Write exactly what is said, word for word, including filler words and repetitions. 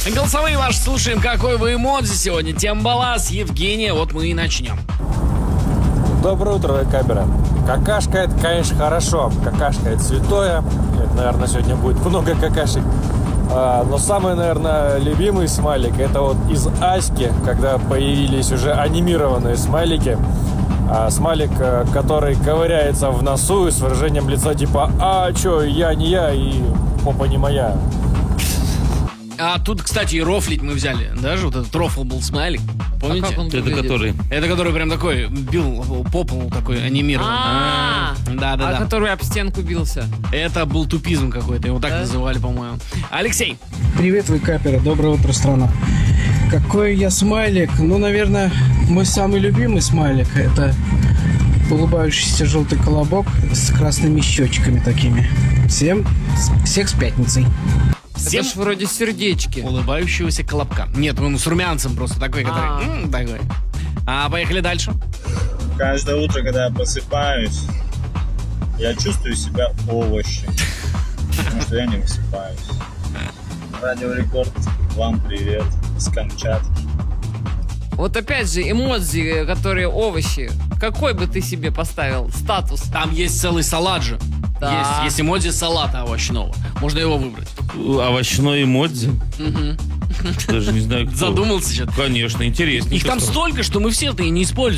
Голосовые ваши слушаем. Какой вы эмодзи сегодня? Тембалас, Евгения. Вот мы и начнем. Доброе утро, Кабера. Какашка — это, конечно, хорошо. Какашка — это святое. Это, наверное, сегодня будет много какашек. А, но самый, наверное, любимый смайлик — это вот из Аськи, когда появились уже анимированные смайлики. А, смайлик, который ковыряется в носу и с выражением лица типа «А, чё, я не я и попа не моя». А тут, кстати, и рофлить мы взяли. Даже вот этот рофл был смайлик. Помните? А как он Это выглядит? который? Это который прям такой бил по полу, такой анимированный. А, Да, да, а да. который об стенку бился. Это был тупизм какой-то, его так Да? называли, по-моему. Алексей. Привет, вы каперы, доброе утро, страна. Какой я смайлик? Ну, наверное, мой самый любимый смайлик — это улыбающийся желтый колобок с красными щечками такими. Всем, всех с пятницей. Всем Это ж вроде сердечки. улыбающегося колобка. Нет, он с румянцем просто такой, который... А. м, такой. А, поехали дальше. Каждое утро, когда я просыпаюсь, я чувствую себя овощем, потому что я не высыпаюсь. Радио Рекорд, вам привет с Камчатки. Вот опять же, эмодзи, которые овощи. Какой бы ты себе поставил статус? Там есть целый салат же. Да. Есть, есть эмодзи салата овощного. Можно его выбрать. Овощной эмодзи? Мгм. Даже не знаю, кто. Задумался что-то. Конечно, интересненько. Их там стало. столько, что мы все-то и не используем.